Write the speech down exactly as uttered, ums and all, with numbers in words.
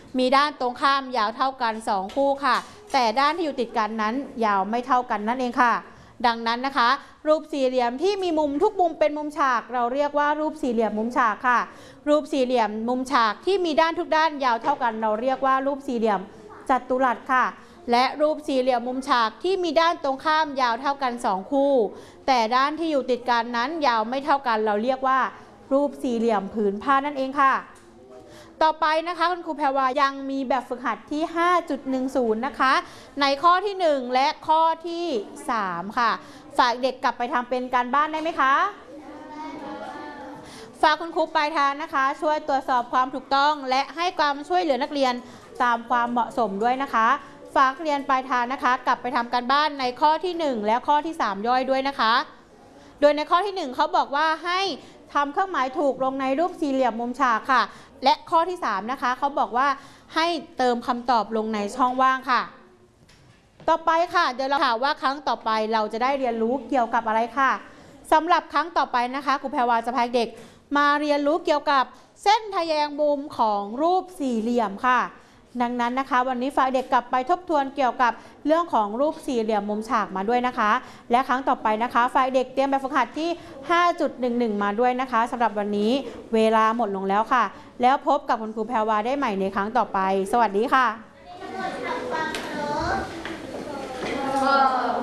มีด้านตรงข้ามยาวเท่ากันสองคู่ค่ะแต่ด้านที่อยู่ติดกันนั้นยาวไม่เท่ากันนั่นเองค่ะดังนั้นนะคะรูปสี่เหลี่ยมที่มีมุมทุกมุมเป็นมุมฉากเราเรียกว่ารูปสี่เหลี่ยมมุมฉากค่ะรูปสี่เหลี่ยมมุมฉากที่มีด้านทุกด้านยาวเท่ากันเราเรียกว่ารูปสี่เหลี่ยมจัตุรัสค่ะและรูปสี่เหลี่ยมมุมฉากที่มีด้านตรงข้ามยาวเท่ากันสองคู่แต่ด้านที่อยู่ติดกันนั้นยาวไม่เท่ากันเราเรียกว่ารูปสี่เหลี่ยมผืนผ้านั่นเองค่ะต่อไปนะคะคุณครูแพรวายังมีแบบฝึกหัดที่ ห้าจุดหนึ่งศูนย์ นะคะในข้อที่หนึ่งและข้อที่สามค่ะฝากเด็กกลับไปทำเป็นการบ้านได้ไหมคะฝากคุณครูปลายทางนะคะช่วยตรวจสอบความถูกต้องและให้ความช่วยเหลือนักเรียนตามความเหมาะสมด้วยนะคะฝากเรียนปลายทางนะคะกลับไปทำการบ้านในข้อที่หนึ่งและข้อที่สามย่อยด้วยนะคะโดยในข้อที่หนึ่งเขาบอกว่าให้ทำเครื่องหมายถูกลงในรูปสี่เหลี่ยมมุมฉากค่ะและข้อที่สามนะคะเขาบอกว่าให้เติมคำตอบลงในช่องว่างค่ะต่อไปค่ะเดี๋ยวเราถามว่าครั้งต่อไปเราจะได้เรียนรู้เกี่ยวกับอะไรค่ะสำหรับครั้งต่อไปนะคะครูแพรวาจะพาเด็กมาเรียนรู้เกี่ยวกับเส้นทะแยงมุมของรูปสี่เหลี่ยมค่ะดังนั้นนะคะวันนี้ฝากเด็กกลับไปทบทวนเกี่ยวกับเรื่องของรูปสี่เหลี่ยมมุมฉากมาด้วยนะคะและครั้งต่อไปนะคะฝากเด็กเตรียมแบบฝึกหัดที่ ห้าจุดหนึ่งหนึ่ง มาด้วยนะคะสำหรับวันนี้เวลาหมดลงแล้วค่ะแล้วพบกับคุณครูแพรวาได้ใหม่ในครั้งต่อไปสวัสดีค่ะ